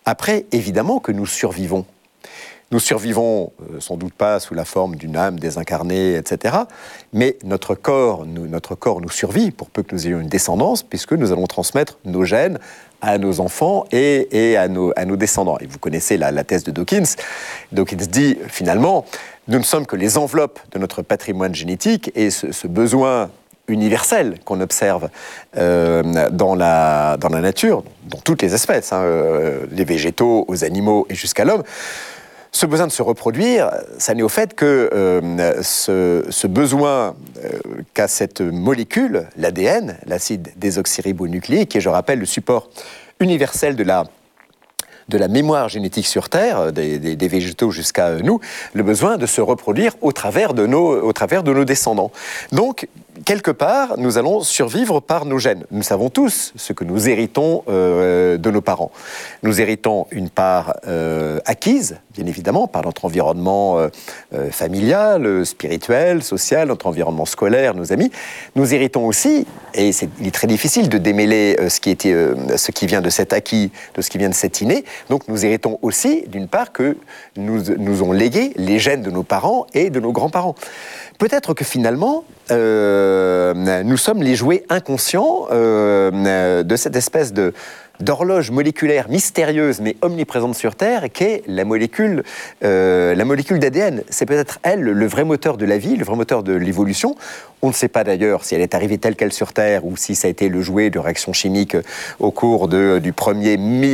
Après, évidemment que nous survivons. Nous survivons sans doute pas sous la forme d'une âme désincarnée, etc. Mais notre corps nous survit pour peu que nous ayons une descendance, puisque nous allons transmettre nos gènes à nos enfants et à nos descendants. Et vous connaissez la thèse de Dawkins. Dawkins dit, finalement, nous ne sommes que les enveloppes de notre patrimoine génétique, et ce besoin universel qu'on observe dans la nature, dans toutes les espèces, des végétaux aux animaux et jusqu'à l'homme. Ce besoin de se reproduire, ça n'est au fait que ce besoin qu'a cette molécule, l'ADN, l'acide désoxyribonucléique, qui est, je rappelle, le support universel de la mémoire génétique sur Terre, des végétaux jusqu'à nous, le besoin de se reproduire au travers de nos descendants. Donc, quelque part, nous allons survivre par nos gènes. Nous savons tous ce que nous héritons de nos parents. Nous héritons une part acquise, bien évidemment, par notre environnement familial, spirituel, social, notre environnement scolaire, nos amis. Nous héritons aussi, et il est très difficile de démêler ce qui vient de cet acquis, de ce qui vient de cet inné. Donc nous héritons aussi, d'une part, que nous ont légué les gènes de nos parents et de nos grands-parents. Peut-être que finalement, nous sommes les jouets inconscients de cette espèce d'horloge moléculaire mystérieuse mais omniprésente sur Terre, qu'est la molécule d'ADN. C'est peut-être elle le vrai moteur de la vie, le vrai moteur de l'évolution. On ne sait pas d'ailleurs si elle est arrivée telle qu'elle sur Terre ou si ça a été le jouet de réactions chimiques au cours du premier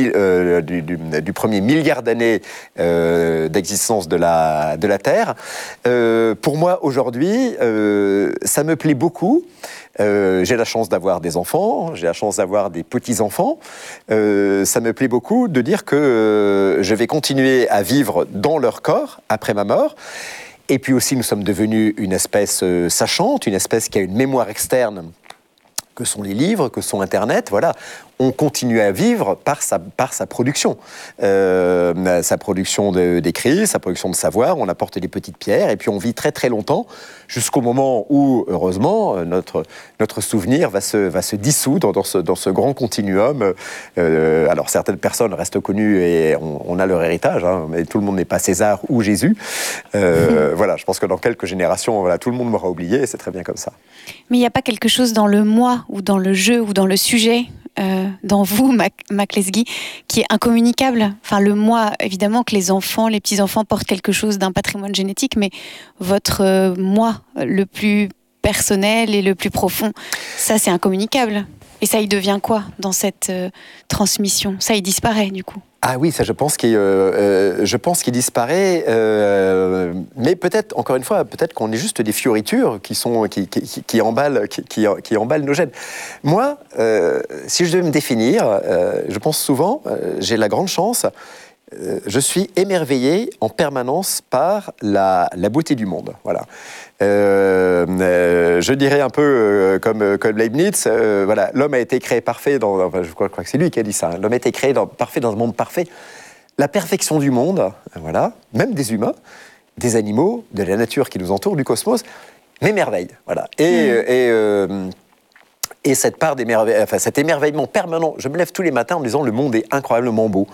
milliard d'années d'existence de la Terre. Pour moi, aujourd'hui, ça me plaît beaucoup. J'ai la chance d'avoir des enfants, j'ai la chance d'avoir des petits-enfants. Ça me plaît beaucoup de dire que je vais continuer à vivre dans leur corps après ma mort. Et puis aussi, nous sommes devenus une espèce sachante, une espèce qui a une mémoire externe, que sont les livres, que sont Internet, voilà. On continue à vivre par sa production. Sa production d'écrits, sa production de savoir, on apporte des petites pierres, et puis on vit très très longtemps, jusqu'au moment où, heureusement, notre souvenir va se dissoudre dans ce grand continuum. Alors certaines personnes restent connues et on a leur héritage, mais tout le monde n'est pas César ou Jésus. Voilà, je pense que dans quelques générations, voilà, tout le monde m'aura oublié, et c'est très bien comme ça. Mais il n'y a pas quelque chose dans le moi, ou dans le jeu, ou dans le sujet, dans vous, Mac Lesguy, qui est incommunicable. Enfin, le moi, évidemment que les enfants, les petits-enfants portent quelque chose d'un patrimoine génétique, mais votre moi, le plus personnel et le plus profond, ça, c'est incommunicable. Et ça, il devient quoi dans cette transmission ? Ça, il disparaît, du coup. Ah oui, ça, je pense qu'il disparaît, mais peut-être, encore une fois, peut-être qu'on est juste des fioritures qui emballent nos gènes. Moi, si je devais me définir, je pense souvent, j'ai la grande chance, je suis émerveillé en permanence par la beauté du monde. Voilà. Je dirais un peu comme Leibniz, voilà, l'homme a été créé parfait je crois que c'est lui qui a dit ça. L'homme a été créé parfait dans un monde parfait. La perfection du monde, voilà, même des humains, des animaux, de la nature qui nous entoure, du cosmos, m'émerveille. Voilà. Et cette part cet émerveillement permanent, je me lève tous les matins en me disant le monde est incroyablement beau.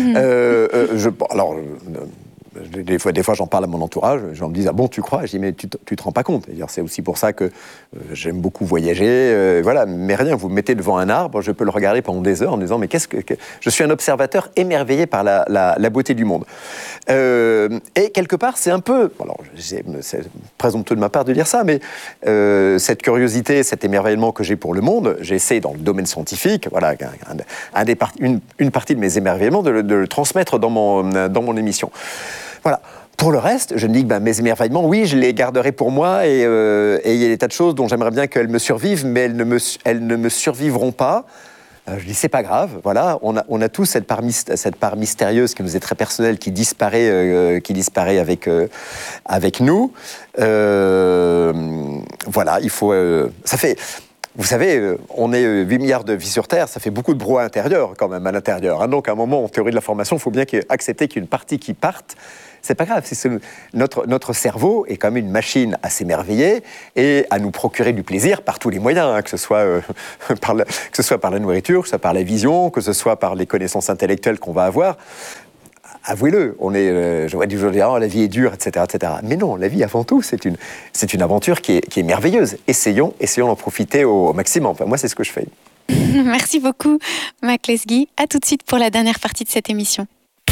Des fois, j'en parle à mon entourage, les gens me disent « Ah bon, tu crois ?» Je dis « Mais tu te rends pas compte. » C'est aussi pour ça que j'aime beaucoup voyager. Voilà, mais rien, vous me mettez devant un arbre, je peux le regarder pendant des heures en me disant « Mais qu'est-ce que… » Je suis un observateur émerveillé par la beauté du monde. Et quelque part, c'est un peu… Alors, c'est présomptueux de ma part de dire ça, mais cette curiosité, cet émerveillement que j'ai pour le monde, j'essaie dans le domaine scientifique, voilà, une partie de mes émerveillements, de le transmettre dans mon émission. Voilà. Pour le reste, je me dis que mes émerveillements, oui, je les garderai pour moi et il y a des tas de choses dont j'aimerais bien qu'elles me survivent, mais elles ne me survivront pas. Je dis, c'est pas grave, voilà, on a tous cette part mystérieuse qui nous est très personnelle, qui disparaît avec nous. Voilà, il faut... ça fait... Vous savez, on est 8 milliards de vies sur Terre, ça fait beaucoup de brouhaha intérieur quand même à l'intérieur. Hein. Donc à un moment, en théorie de l'information, il faut bien accepter qu'il y ait une partie qui parte. C'est pas grave, notre cerveau est quand même une machine à s'émerveiller et à nous procurer du plaisir par tous les moyens, hein, que ce soit par la nourriture, que ce soit par la vision, que ce soit par les connaissances intellectuelles qu'on va avoir. Avouez-le, je vois du jour dire, la vie est dure, etc., etc. Mais non, la vie, avant tout, c'est une aventure qui est merveilleuse. Essayons d'en profiter au maximum. Enfin, moi, c'est ce que je fais. Merci beaucoup, Mac Lesguy. À tout de suite pour la dernière partie de cette émission.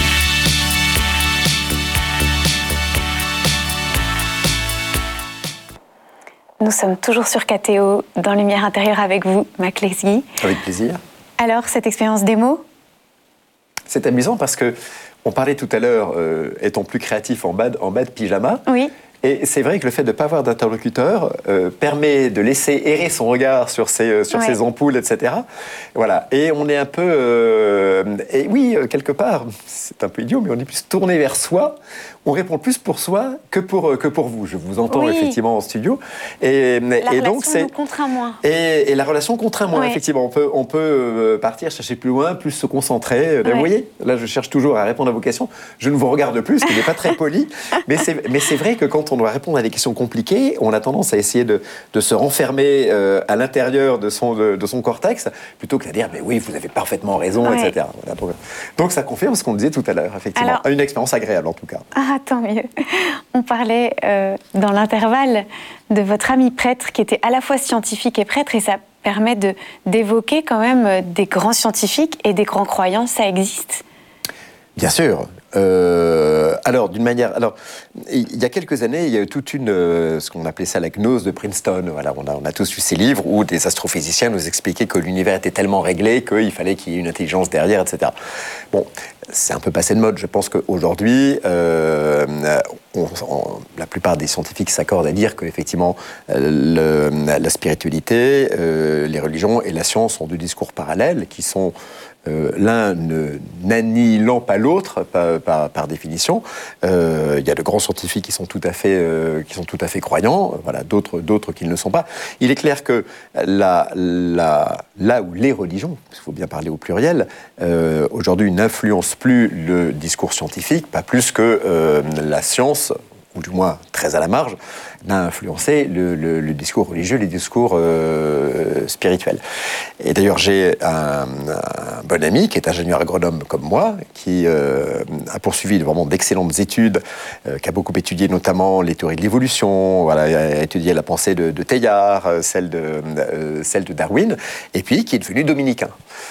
Nous sommes toujours sur KTO, dans Lumière intérieure avec vous, Mac Lesguy. Avec plaisir. Alors, cette expérience démo ? C'est amusant parce que on parlait tout à l'heure, étant plus créatif en bas de pyjama. Oui. Et c'est vrai que le fait de ne pas avoir d'interlocuteur permet de laisser errer son regard sur ses ampoules, etc. Voilà. Et on est un peu... et oui, quelque part, c'est un peu idiot, mais on est plus tourné vers soi. On répond plus pour soi que pour vous. Je vous entends effectivement en studio. Et donc c'est nous contraint moins. Et la relation contraint moins, effectivement. On peut partir chercher plus loin, plus se concentrer. Vous voyez, là, je cherche toujours à répondre à vos questions. Je ne vous regarde plus, ce qui n'est pas très poli. mais c'est vrai que quand on doit répondre à des questions compliquées, on a tendance à essayer de se renfermer à l'intérieur de son cortex, plutôt que de dire, mais oui, vous avez parfaitement raison, etc. Voilà, donc ça confirme ce qu'on disait tout à l'heure, effectivement. Alors, une expérience agréable, en tout cas. Ah, tant mieux. On parlait dans l'intervalle de votre ami prêtre qui était à la fois scientifique et prêtre, et ça permet d'évoquer quand même des grands scientifiques et des grands croyants. Ça existe ? Bien sûr. Alors, il y a quelques années, il y a eu toute ce qu'on appelait ça la gnose de Princeton. Voilà, on a tous lu ces livres où des astrophysiciens nous expliquaient que l'univers était tellement réglé qu'il fallait qu'il y ait une intelligence derrière, etc. Bon, c'est un peu passé de mode. Je pense qu'aujourd'hui, la plupart des scientifiques s'accordent à dire qu'effectivement, la spiritualité, les religions et la science sont deux discours parallèles qui sont l'un n'annihilant pas l'autre par définition. Il y a de grands scientifiques qui sont tout à fait croyants, voilà, d'autres qui ne le sont pas. Il est clair que là où les religions, il faut bien parler au pluriel, aujourd'hui n'influencent plus le discours scientifique, pas plus que la science, ou du moins très à la marge, n'a influencé le discours religieux, les discours spirituels. Et d'ailleurs, j'ai un bon ami qui est ingénieur agronome comme moi, qui a poursuivi vraiment d'excellentes études, qui a beaucoup étudié notamment les théories de l'évolution, voilà, a étudié la pensée de Teilhard, celle de Darwin, et puis qui est devenu dominicain.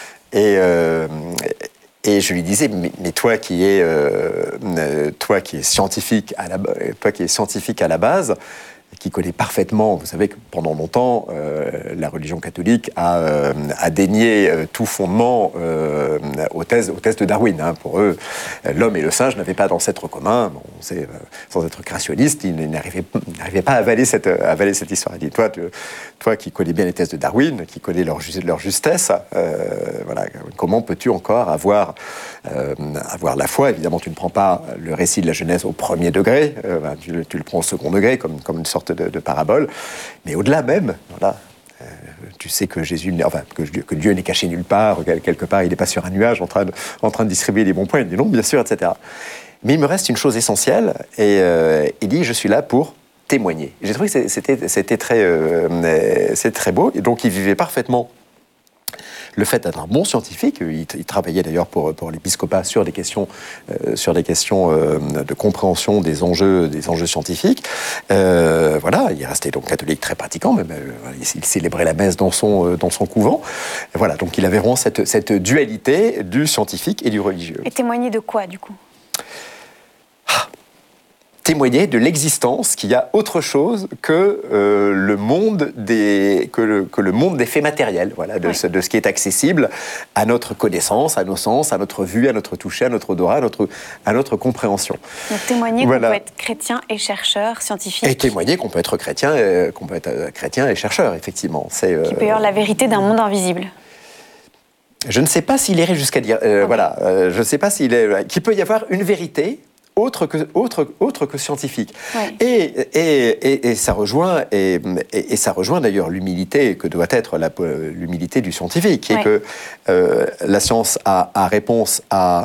Et je lui disais, mais toi qui es scientifique à la base, qui connaît parfaitement, vous savez que pendant longtemps, la religion catholique a dénié tout fondement aux thèses de Darwin. Hein. Pour eux, l'homme et le singe n'avaient pas d'ancêtre commun. Bon, sans être créationniste, ils n'arrivaient pas à avaler cette histoire. Il dit, toi qui connais bien les thèses de Darwin, qui connais leur justesse, voilà, comment peux-tu encore avoir la foi? Évidemment, tu ne prends pas le récit de la Genèse au premier degré, tu le prends au second degré, comme une sorte de parabole, mais au-delà même, voilà, tu sais que que Dieu n'est caché nulle part, quelque part, il n'est pas sur un nuage en train de distribuer des bons points. Il dit non, bien sûr, etc. Mais il me reste une chose essentielle, et il dit, je suis là pour témoigner. J'ai trouvé que c'était très beau, et donc il vivait parfaitement le fait d'être un bon scientifique. Il travaillait d'ailleurs pour l'épiscopat sur des questions de compréhension des enjeux scientifiques. Voilà, il restait donc catholique très pratiquant, même il célébrait la messe dans son couvent. Voilà, donc il avait vraiment cette dualité du scientifique et du religieux. Et témoigner de quoi, du coup ? Témoigner de l'existence, qu'il y a autre chose que le monde des faits matériels, voilà, de ce qui est accessible à notre connaissance, à nos sens, à notre vue, à notre toucher, à notre odorat, à notre compréhension. Donc témoigner qu'on peut être chrétien et chercheur, scientifique. Et témoigner qu'on peut être chrétien et chercheur, effectivement. Qui peut y avoir la vérité d'un monde invisible. Je ne sais pas s'il irait jusqu'à dire... Voilà, je ne sais pas qu'il peut y avoir une vérité autre que scientifique. Ouais. Et ça rejoint d'ailleurs l'humilité que doit être l'humilité du scientifique, qui est que la science a réponse à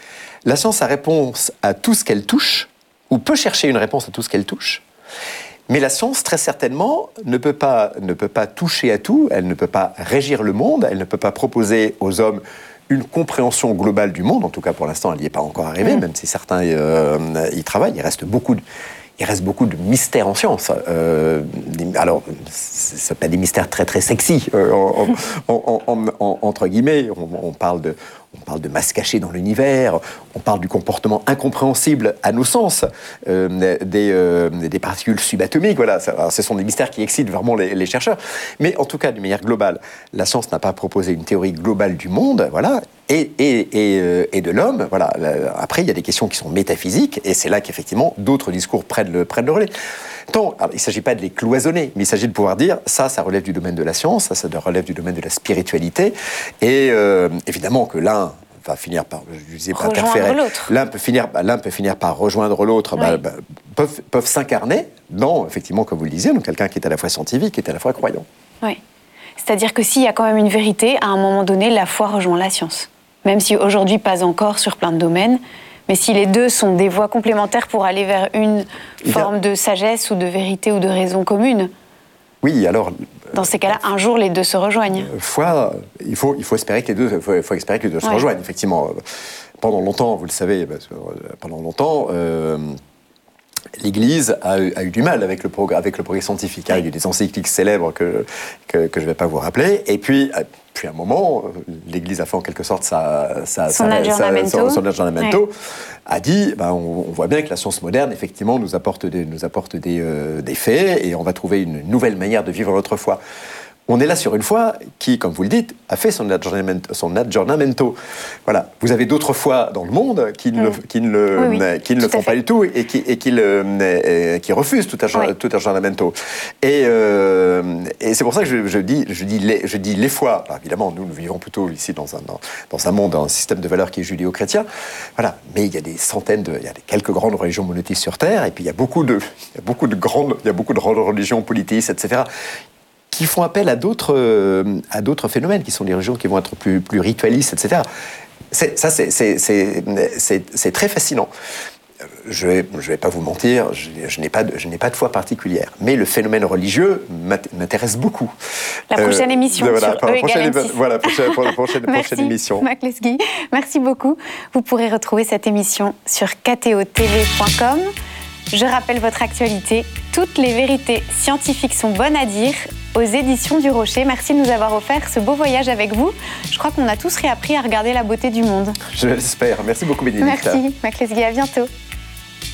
tout ce qu'elle touche, ou peut chercher une réponse à tout ce qu'elle touche. Mais la science, très certainement, ne peut pas toucher à tout, elle ne peut pas régir le monde, elle ne peut pas proposer aux hommes une compréhension globale du monde. En tout cas, pour l'instant, elle n'y est pas encore arrivée, même si certains y travaillent. Il reste beaucoup de mystères en science. Alors, ce pas des mystères très très sexy, entre guillemets. On parle de masse cachée dans l'univers, on parle du comportement incompréhensible à nos sens des particules subatomiques. Voilà, ce sont des mystères qui excitent vraiment les chercheurs. Mais en tout cas, d'une manière globale, la science n'a pas proposé une théorie globale du monde, voilà, et de l'homme. Voilà. Après, il y a des questions qui sont métaphysiques, et c'est là qu'effectivement d'autres discours prennent le relais. Alors, il ne s'agit pas de les cloisonner, mais il s'agit de pouvoir dire ça relève du domaine de la science, ça relève du domaine de la spiritualité, et évidemment que l'un va finir par, je disais, pas interférer. L'un peut finir par rejoindre l'autre, peuvent s'incarner dans, effectivement, comme vous le disiez, donc quelqu'un qui est à la fois scientifique, qui est à la fois croyant. Oui. C'est-à-dire que s'il y a quand même une vérité, à un moment donné, la foi rejoint la science. Même si aujourd'hui, pas encore sur plein de domaines. Mais si les deux sont des voies complémentaires pour aller vers une forme de sagesse ou de vérité ou de raison commune. Oui, alors... Dans ces cas-là, un jour, les deux se rejoignent. Il faut espérer que les deux, se rejoignent, effectivement. Pendant longtemps, vous le savez, l'Église a eu du mal avec le progrès scientifique. Il y a eu des encycliques célèbres que je ne vais pas vous rappeler. Et puis à un moment, l'Église a fait en quelque sorte son aggiornamento, a dit, on voit bien que la science moderne, effectivement, nous apporte des faits, et on va trouver une nouvelle manière de vivre notre foi. On est là sur une foi qui, comme vous le dites, a fait son aggiornamento. Voilà. Vous avez d'autres foi dans le monde qui ne le font pas du tout et qui refusent tout aggiornamento. Et c'est pour ça que je dis les foi. Alors évidemment, nous vivons plutôt ici dans un monde, un système de valeurs qui est judéo-chrétien. Voilà. Mais il y a quelques grandes religions monothéistes sur Terre, et puis il y a beaucoup de grandes religions polythéistes, etc., qui font appel à d'autres phénomènes, qui sont des religions qui vont être plus ritualistes, etc. C'est très fascinant. Je vais pas vous mentir, je n'ai pas de foi particulière, mais le phénomène religieux m'intéresse beaucoup. La prochaine émission sur E=MC6. Voilà, prochaine émission. Marc Lesguy, merci beaucoup. Vous pourrez retrouver cette émission sur ktotv.com. Je rappelle votre actualité. Toutes les vérités scientifiques sont bonnes à dire, aux éditions du Rocher. Merci de nous avoir offert ce beau voyage avec vous. Je crois qu'on a tous réappris à regarder la beauté du monde. Je l'espère. Merci beaucoup, Bénédicte. Merci, Marc Lesguy. À bientôt.